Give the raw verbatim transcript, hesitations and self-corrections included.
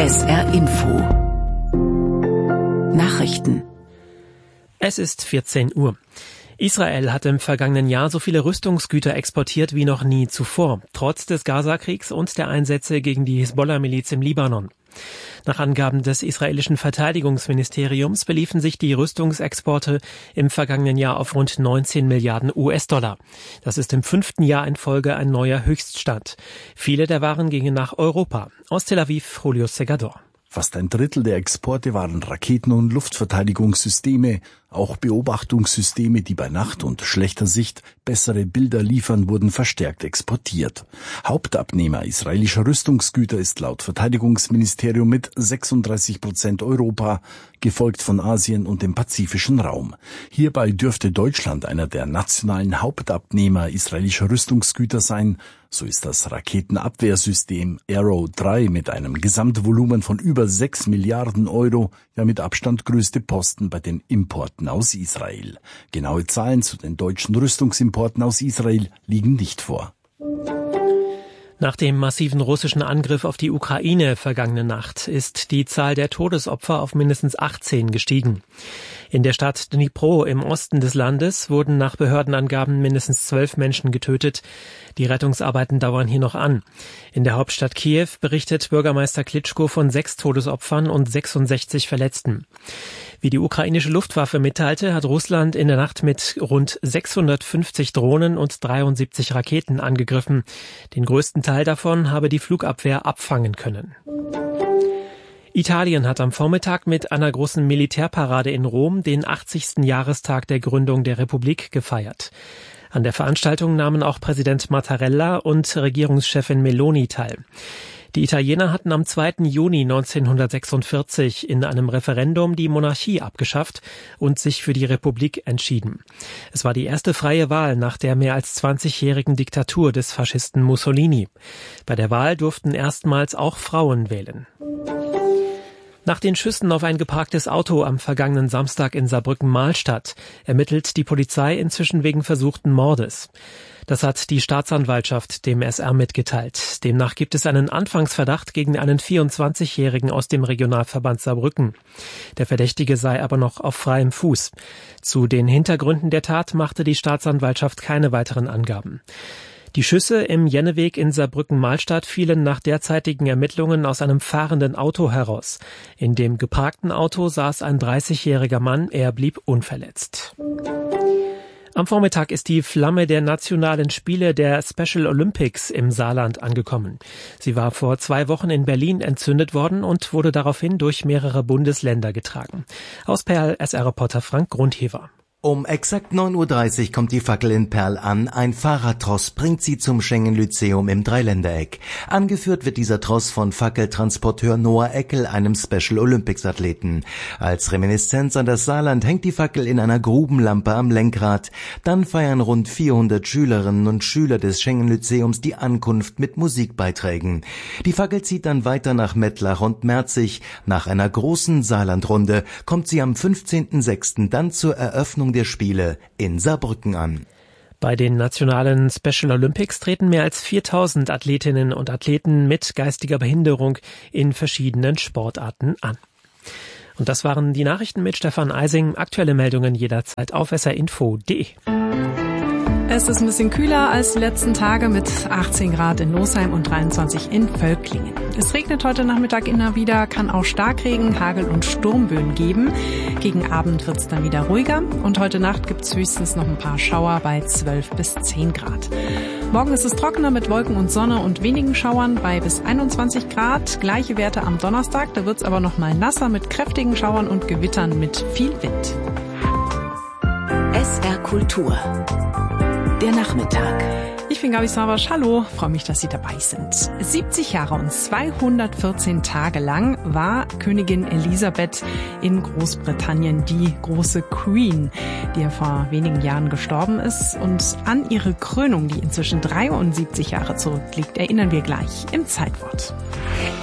S R Info Nachrichten. Es ist vierzehn Uhr. Israel hat im vergangenen Jahr so viele Rüstungsgüter exportiert wie noch nie zuvor, trotz des Gazakriegs und der Einsätze gegen die Hisbollah-Miliz im Libanon. Nach Angaben des israelischen Verteidigungsministeriums beliefen sich die Rüstungsexporte im vergangenen Jahr auf rund neunzehn Milliarden U S-Dollar. Das ist im fünften Jahr in Folge ein neuer Höchststand. Viele der Waren gingen nach Europa. Aus Tel Aviv, Julio Segador. Fast ein Drittel der Exporte waren Raketen- und Luftverteidigungssysteme. Auch Beobachtungssysteme, die bei Nacht und schlechter Sicht bessere Bilder liefern, wurden verstärkt exportiert. Hauptabnehmer israelischer Rüstungsgüter ist laut Verteidigungsministerium mit sechsunddreißig Prozent Europa, gefolgt von Asien und dem pazifischen Raum. Hierbei dürfte Deutschland einer der nationalen Hauptabnehmer israelischer Rüstungsgüter sein. So ist das Raketenabwehrsystem Arrow drei mit einem Gesamtvolumen von über sechs Milliarden Euro ja mit Abstand größte Posten bei den Importen aus Israel. Genaue Zahlen zu den deutschen Rüstungsimporten aus Israel liegen nicht vor. Nach dem massiven russischen Angriff auf die Ukraine vergangene Nacht ist die Zahl der Todesopfer auf mindestens achtzehn gestiegen. In der Stadt Dnipro im Osten des Landes wurden nach Behördenangaben mindestens zwölf Menschen getötet. Die Rettungsarbeiten dauern hier noch an. In der Hauptstadt Kiew berichtet Bürgermeister Klitschko von sechs Todesopfern und sechsundsechzig Verletzten. Wie die ukrainische Luftwaffe mitteilte, hat Russland in der Nacht mit rund sechshundertfünfzig Drohnen und dreiundsiebzig Raketen angegriffen. Den größten Teil davon habe die Flugabwehr abfangen können. Italien hat am Vormittag mit einer großen Militärparade in Rom den achtzigsten Jahrestag der Gründung der Republik gefeiert. An der Veranstaltung nahmen auch Präsident Mattarella und Regierungschefin Meloni teil. Die Italiener hatten am zweiten Juni neunzehnhundertsechsundvierzig in einem Referendum die Monarchie abgeschafft und sich für die Republik entschieden. Es war die erste freie Wahl nach der mehr als zwanzigjährigen Diktatur des Faschisten Mussolini. Bei der Wahl durften erstmals auch Frauen wählen. Nach den Schüssen auf ein geparktes Auto am vergangenen Samstag in Saarbrücken-Mahlstadt ermittelt die Polizei inzwischen wegen versuchten Mordes. Das hat die Staatsanwaltschaft dem S R mitgeteilt. Demnach gibt es einen Anfangsverdacht gegen einen vierundzwanzigjährigen aus dem Regionalverband Saarbrücken. Der Verdächtige sei aber noch auf freiem Fuß. Zu den Hintergründen der Tat machte die Staatsanwaltschaft keine weiteren Angaben. Die Schüsse im Jenneweg in Saarbrücken-Mahlstadt fielen nach derzeitigen Ermittlungen aus einem fahrenden Auto heraus. In dem geparkten Auto saß ein dreißigjähriger Mann, er blieb unverletzt. Am Vormittag ist die Flamme der nationalen Spiele der Special Olympics im Saarland angekommen. Sie war vor zwei Wochen in Berlin entzündet worden und wurde daraufhin durch mehrere Bundesländer getragen. Aus Perl S R-Reporter Frank Grundhever. Um exakt neun Uhr dreißig kommt die Fackel in Perl an. Ein Fahrradtross bringt sie zum Schengen-Lyzeum im Dreiländereck. Angeführt wird dieser Tross von Fackeltransporteur Noah Eckel, einem Special Olympics-Athleten. Als Reminiszenz an das Saarland hängt die Fackel in einer Grubenlampe am Lenkrad. Dann feiern rund vierhundert Schülerinnen und Schüler des Schengen-Lyzeums die Ankunft mit Musikbeiträgen. Die Fackel zieht dann weiter nach Mettlach und Merzig. Nach einer großen Saarlandrunde kommt sie am fünfzehnten sechsten dann zur Eröffnung der Spiele in Saarbrücken an. Bei den nationalen Special Olympics treten mehr als viertausend Athletinnen und Athleten mit geistiger Behinderung in verschiedenen Sportarten an. Und das waren die Nachrichten mit Stefan Eising. Aktuelle Meldungen jederzeit auf s r info punkt d e. Es ist ein bisschen kühler als die letzten Tage mit achtzehn Grad in Losheim und dreiundzwanzig in Völklingen. Es regnet heute Nachmittag immer wieder, kann auch Starkregen, Hagel und Sturmböen geben. Gegen Abend wird es dann wieder ruhiger und heute Nacht gibt es höchstens noch ein paar Schauer bei zwölf bis zehn Grad. Morgen ist es trockener mit Wolken und Sonne und wenigen Schauern bei bis einundzwanzig Grad. Gleiche Werte am Donnerstag, da wird es aber noch mal nasser mit kräftigen Schauern und Gewittern mit viel Wind. S R Kultur. Der Nachmittag. Ich bin Gabi Savasch, hallo, freue mich, dass Sie dabei sind. siebzig Jahre und zweihundertvierzehn Tage lang war Königin Elisabeth in Großbritannien die große Queen, die ja vor wenigen Jahren gestorben ist. Und an ihre Krönung, die inzwischen dreiundsiebzig Jahre zurückliegt, erinnern wir gleich im Zeitwort.